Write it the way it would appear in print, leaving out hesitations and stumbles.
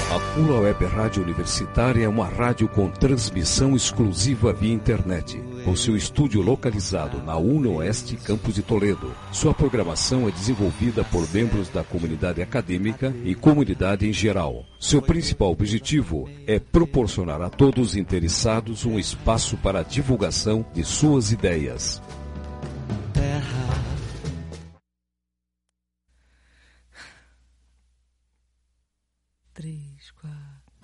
A Pula Web Rádio Universitária é uma rádio com transmissão exclusiva via internet, com seu estúdio localizado na UNOeste, campus de Toledo. Sua programação é desenvolvida por membros da comunidade acadêmica e comunidade em geral. Seu principal objetivo é proporcionar a todos interessados um espaço para a divulgação de suas ideias. Três, quatro.